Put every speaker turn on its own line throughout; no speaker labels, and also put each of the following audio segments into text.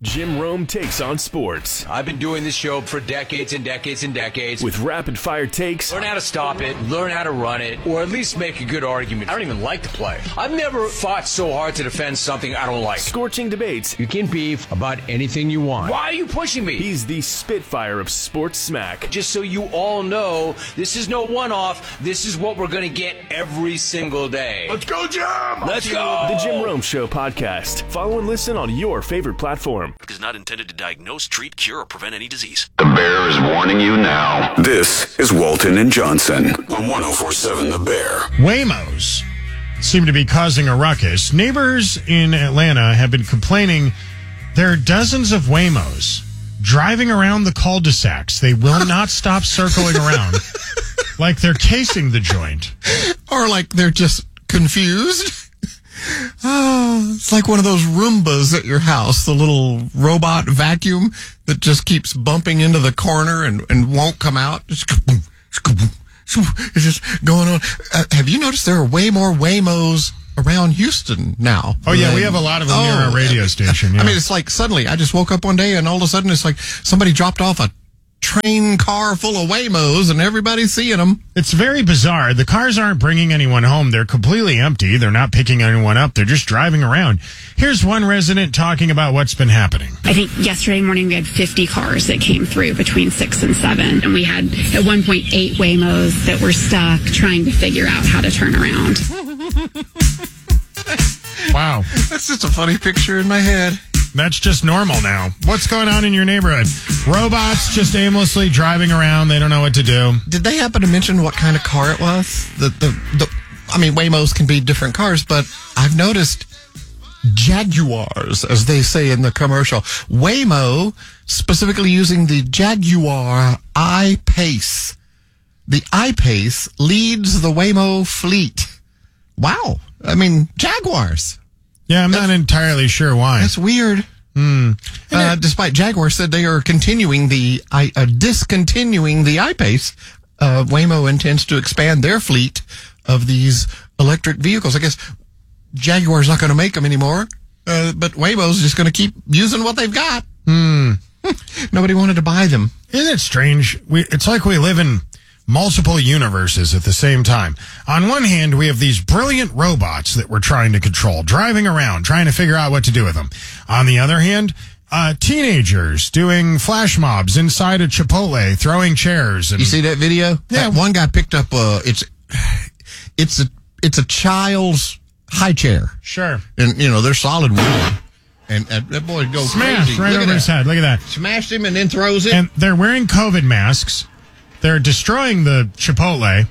Jim Rome takes on sports.
I've been doing this show for decades and decades and decades.
With rapid-fire takes.
Learn how to stop it, learn how to run it, or at least make a good argument. I don't even like the play. I've never fought so hard to defend something I don't like.
Scorching debates.
You can beef about anything you want. Why are you pushing me?
He's the Spitfire of sports smack.
Just so you all know, this is no one-off. This is what we're going to get every single day.
Let's go, Jim!
Let's go!
The Jim Rome Show podcast. Follow and listen on your favorite platform.
Is not intended to diagnose, treat, cure, or prevent any disease.
The Bear is warning you now. This is Walton and Johnson on 104.7 The Bear.
Waymos seem to be causing a ruckus. Neighbors in Atlanta have been complaining there are dozens of Waymos driving around the cul-de-sacs. They will not stop circling around like they're casing the joint.
Or like they're just confused. Oh, it's like one of those Roombas at your house, the little robot vacuum that just keeps bumping into the corner and won't come out. It's just going on. Have you noticed there are way more Waymos around Houston now?
Oh, yeah, we have a lot of them near our radio station. Yeah.
I mean, it's like suddenly I just woke up one day and all of a sudden it's like somebody dropped off a train car full of Waymos and everybody's seeing them.
It's very bizarre. The cars aren't bringing anyone home. They're completely empty. They're not picking anyone up. They're just driving around. Here's one resident talking about what's been happening.
I think yesterday morning we had 50 cars that came through between 6 and 7. And we had at one point 8 Waymos that were stuck trying to figure out how to turn around.
Wow.
That's just a funny picture in my head.
That's just normal now. What's going on in your neighborhood? Robots just aimlessly driving around. They don't know what to do.
Did they happen to mention what kind of car it was? I mean, Waymos can be different cars, but I've noticed Jaguars, as they say in the commercial. Waymo, specifically using the Jaguar I-Pace. The I-Pace leads the Waymo fleet. Wow. I mean, Jaguars.
Yeah, I'm not entirely sure why.
That's weird. Despite Jaguar said they are discontinuing the I-Pace, Waymo intends to expand their fleet of these electric vehicles. I guess Jaguar's not going to make them anymore, but Waymo's just going to keep using what they've got. Nobody wanted to buy them.
Isn't it strange? It's like we live in multiple universes at the same time. On one hand, we have these brilliant robots that we're trying to control, driving around, trying to figure out what to do with them. On the other hand, teenagers doing flash mobs inside a Chipotle, throwing chairs. And,
you see that video?
Yeah.
That one guy picked up it's a child's high chair.
Sure.
And they're solid wood. And that boy goes
smashed
crazy.
right over his head. Look at that.
Smashed him and then throws it.
And they're wearing COVID masks. They're destroying the Chipotle.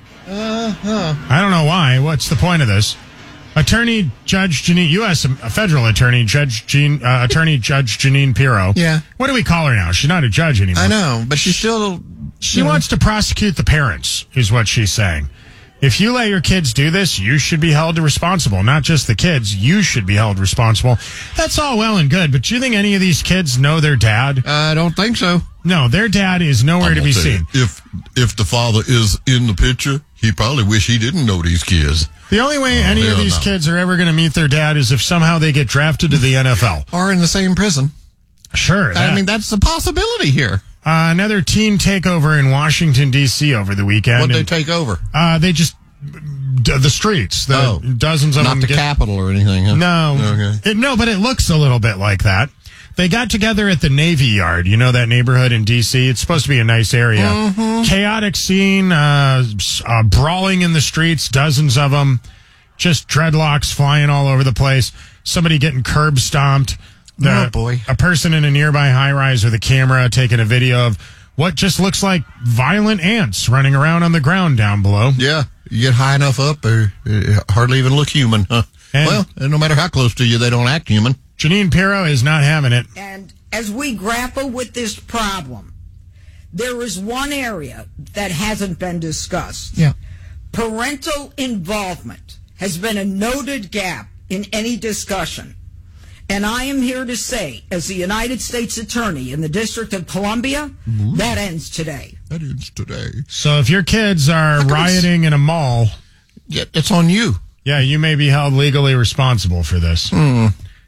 I don't know why. What's the point of this? Attorney Judge Jeanine, U.S. Federal Attorney Judge Attorney Judge Jeanine Pirro.
Yeah.
What do we call her now? She's not a judge anymore.
I know, but she's still...
She wants to prosecute the parents, is what she's saying. If you let your kids do this, you should be held responsible. Not just the kids. You should be held responsible. That's all well and good, but do you think any of these kids know their dad?
I don't think so.
No, their dad is nowhere to be seen.
If the father is in the picture, he probably wish he didn't know these kids.
The only way any of these kids are ever going to meet their dad is if somehow they get drafted to the NFL.
Or in the same prison.
Sure.
I mean, that's a possibility here.
Another teen takeover in Washington, D.C. over the weekend.
What'd they take over?
They just... the streets. Dozens of them.
Not the Capitol or anything, huh?
No.
Okay.
No, but it looks a little bit like that. They got together at the Navy Yard. You know that neighborhood in D.C.? It's supposed to be a nice area. Mm-hmm. Chaotic scene, brawling in the streets, dozens of them. Just dreadlocks flying all over the place. Somebody getting curb stomped.
Oh, boy.
A person in a nearby high-rise with a camera taking a video of what just looks like violent ants running around on the ground down below.
Yeah. You get high enough up, they hardly even look human, huh? Well, no matter how close to you, they don't act human.
Jeanine Pirro is not having it.
And as we grapple with this problem, there is one area that hasn't been discussed.
Yeah.
Parental involvement has been a noted gap in any discussion. And I am here to say, as the United States Attorney in the District of Columbia, that ends today.
That ends today.
So if your kids are rioting in a mall...
Yeah, it's on you.
Yeah, you may be held legally responsible for this.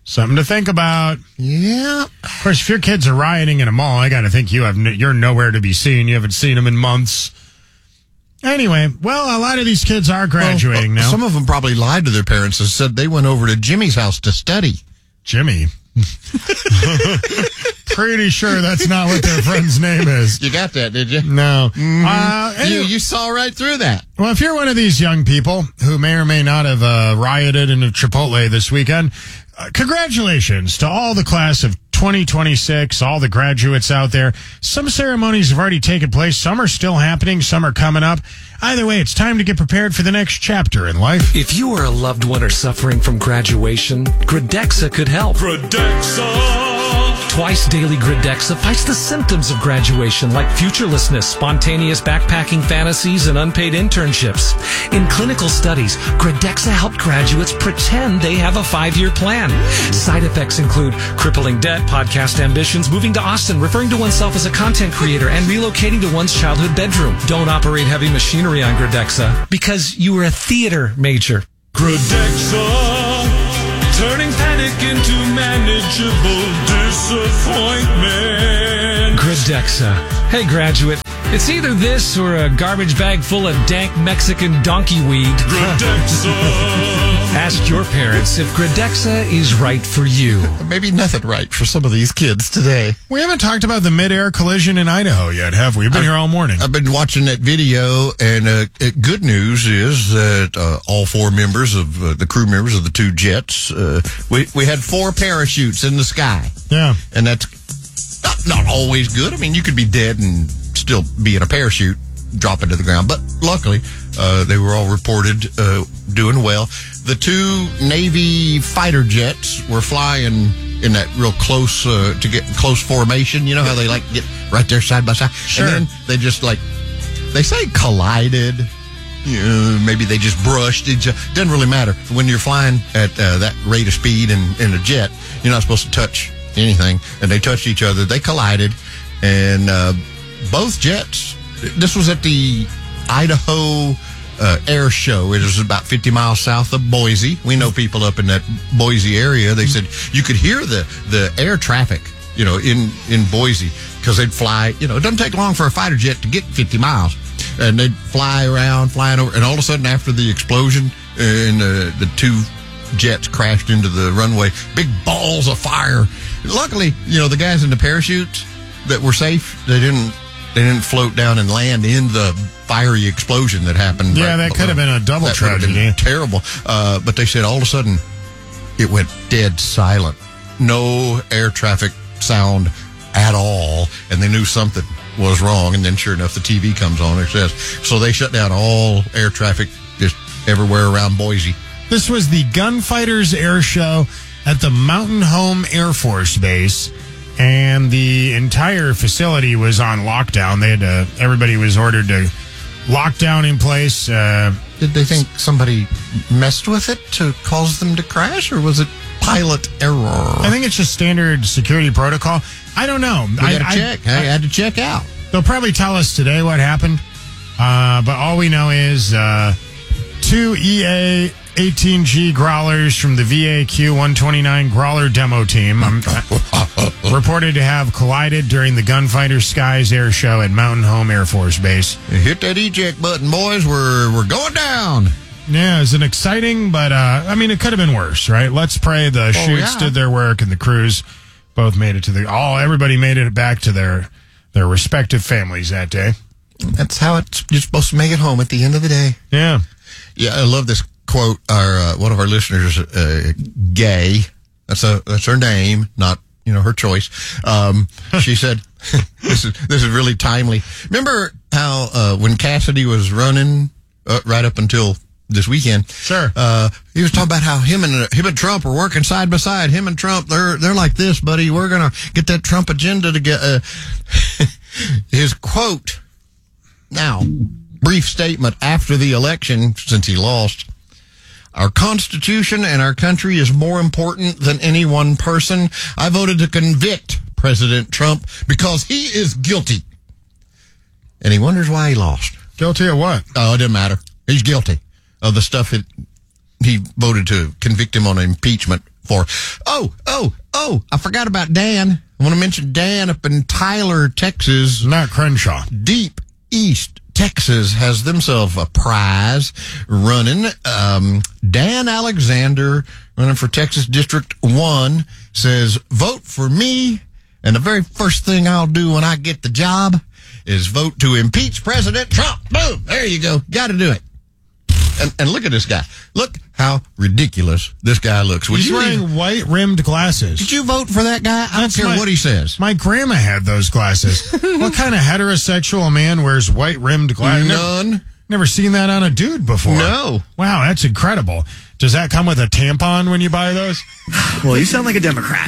Something to think about.
Yeah.
Of course, if your kids are rioting in a mall, I got to think you're nowhere to be seen. You haven't seen them in months. Anyway, well, a lot of these kids are graduating now.
Some of them probably lied to their parents and said they went over to Jimmy's house to study.
Jimmy? Pretty sure that's not what their friend's name is.
You got that, did you?
No.
Anyway, you saw right through that.
Well, if you're one of these young people who may or may not have rioted in a Chipotle this weekend, congratulations to all the class of 2026, all the graduates out there. Some ceremonies have already taken place. Some are still happening. Some are coming up. Either way, it's time to get prepared for the next chapter in life.
If you or a loved one are suffering from graduation, Gradexa could help. Gradexa! Twice daily Gradexa fights the symptoms of graduation like futurelessness, spontaneous backpacking fantasies, and unpaid internships. In clinical studies, Gradexa helped graduates pretend they have a 5-year plan. Side effects include crippling debt, podcast ambitions, moving to Austin, referring to oneself as a content creator, and relocating to one's childhood bedroom. Don't operate heavy machinery on Gradexa because you were a theater major. Gradexa, turning panic into manageable disappointment. Gradexa. Hey, graduate. It's either this or a garbage bag full of dank Mexican donkey weed. Gradexa. Ask your parents if Gradexa is right for you.
Maybe nothing right for some of these kids today.
We haven't talked about the mid-air collision in Idaho yet, have we? We've been here all morning.
I've been watching that video, and good news is that all 4 members of the crew members of the 2 jets, we had 4 parachutes in the sky.
Yeah.
And that's not always good. I mean, you could be dead and still be in a parachute, drop into the ground. But luckily, they were all reported doing well. The 2 Navy fighter jets were flying in that real close, to get close formation. You know how they like get right there side by side?
Sure.
And then they just they say collided. Maybe they just brushed. It doesn't really matter. When you're flying at that rate of speed in a jet, you're not supposed to touch anything. And they touched each other. They collided. And both jets, this was at the Idaho air show. It was about 50 miles south of Boise. We know people up in that Boise area. They said you could hear the air traffic, in Boise, because they'd fly. It doesn't take long for a fighter jet to get 50 miles. And they'd flying over, and all of a sudden after the explosion, and the 2 jets crashed into the runway, big balls of fire. Luckily, the guys in the parachutes that were safe, they didn't float down and land in the fiery explosion that happened.
Yeah, that could have been a double tragedy.
Terrible. But they said all of a sudden it went dead silent. No air traffic sound at all, and they knew something was wrong. And then sure enough, the TV comes on. It says, so they shut down all air traffic just everywhere around Boise.
This was the Gunfighters Air Show at the Mountain Home Air Force Base, and the entire facility was on lockdown. They had everybody was ordered to lock down in place.
Did they think somebody messed with it to cause them to crash, or was it pilot error?
I think it's just standard security protocol. I don't know.
I had to check out.
They'll probably tell us today what happened, but all we know is 2 EA-18G Growlers from the VAQ-129 Growler demo team reported to have collided during the Gunfighter Skies Air Show at Mountain Home Air Force Base.
Hit that eject button, boys. We're going down.
Yeah, it was an exciting, but it could have been worse, right? Let's pray the chutes did their work and the crews both made it to everybody made it back to their respective families that day.
That's how you're supposed to make it home at the end of the day.
Yeah.
Yeah, I love this quote. One of our listeners, Gay, that's her name, not her choice. She said, "This is really timely." Remember how when Cassidy was running right up until this weekend?
Sure.
He was talking about how him and Trump are working side by side. Him and Trump, they're like this, buddy. We're gonna get that Trump agenda to get. His quote. Now, brief statement after the election, since he lost. Our Constitution and our country is more important than any one person. I voted to convict President Trump because he is guilty. And he wonders why he lost.
Guilty of what?
Oh, it doesn't matter. He's guilty of the stuff that he voted to convict him on impeachment for. Oh, I forgot about Dan. I want to mention Dan up in Tyler, Texas.
Not Crenshaw.
Deep East Texas has themselves a prize running. Dan Alexander, running for Texas District 1, says, vote for me, and the very first thing I'll do when I get the job is vote to impeach President Trump. Boom! There you go. Got to do it. And look at this guy. Look how ridiculous this guy looks.
He's wearing white-rimmed glasses.
Did you vote for that guy? I don't care what he says.
My grandma had those glasses. What kind of heterosexual man wears white-rimmed glasses?
None.
Never seen that on a dude before.
No.
Wow, that's incredible. Does that come with a tampon when you buy those?
Well, you sound like a Democrat.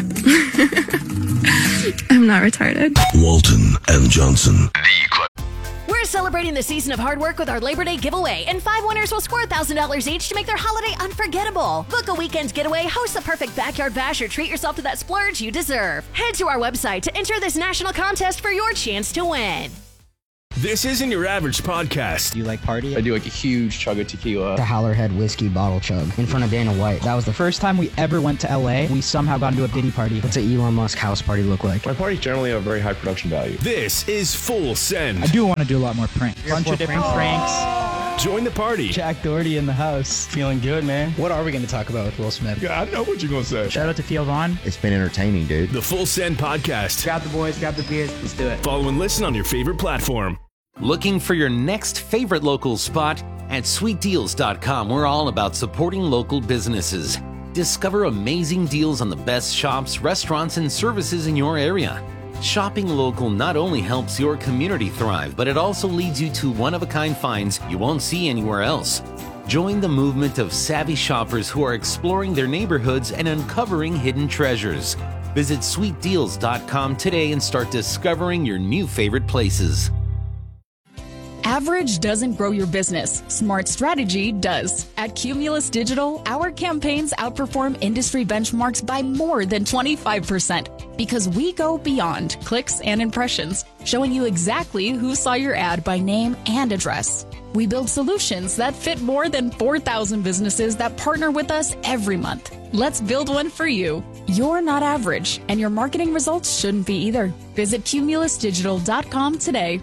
I'm not retarded.
Walton and Johnson.
We're celebrating the season of hard work with our Labor Day giveaway, and 5 winners will score $1,000 each to make their holiday unforgettable. Book a weekend getaway, host the perfect backyard bash, or treat yourself to that splurge you deserve. Head to our website to enter this national contest for your chance to win.
This isn't your average podcast.
Do you like party?
I do like a huge chug of tequila.
The Howlerhead whiskey bottle chug in front of Dana White. That was the first time we ever went to LA. We somehow got into a Diddy party. What's an Elon Musk house party look like?
My parties generally have very high production value.
This is Full Send.
I do want to do a lot more pranks. Bunch of different pranks.
Join the party.
Jack Doherty in the house. Feeling good, man. What are we going to talk about with Will Smith?
Yeah, I know what you're going to say.
Shout out to Theo Vaughn.
It's been entertaining, dude.
The Full Send Podcast.
Grab the boys, grab the beers. Let's do it.
Follow and listen on your favorite platform.
Looking for your next favorite local spot? At sweetdeals.com, we're all about supporting local businesses. Discover amazing deals on the best shops, restaurants, and services in your area. Shopping local not only helps your community thrive, but it also leads you to one-of-a-kind finds you won't see anywhere else. Join the movement of savvy shoppers who are exploring their neighborhoods and uncovering hidden treasures. Visit sweetdeals.com today and start discovering your new favorite places.
Average doesn't grow your business. Smart strategy does. At Cumulus Digital, our campaigns outperform industry benchmarks by more than 25% because we go beyond clicks and impressions, showing you exactly who saw your ad by name and address. We build solutions that fit more than 4,000 businesses that partner with us every month. Let's build one for you. You're not average, and your marketing results shouldn't be either. Visit cumulusdigital.com today.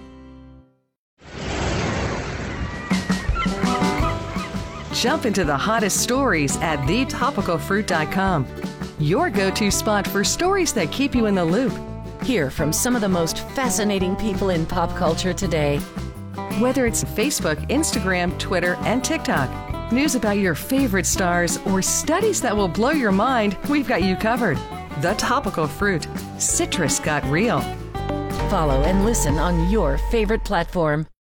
Jump into the hottest stories at thetopicalfruit.com. Your go-to spot for stories that keep you in the loop.
Hear from some of the most fascinating people in pop culture today.
Whether it's Facebook, Instagram, Twitter, and TikTok, news about your favorite stars, or studies that will blow your mind, we've got you covered. The Topical Fruit. Citrus got real.
Follow and listen on your favorite platform.